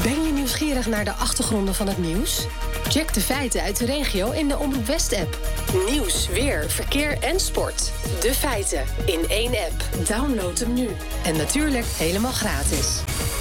Ben je nieuwsgierig naar de achtergronden van het nieuws? Check de feiten uit de regio in de Omroep West-app. Nieuws, weer, verkeer en sport. De feiten in één app. Download hem nu. En natuurlijk helemaal gratis.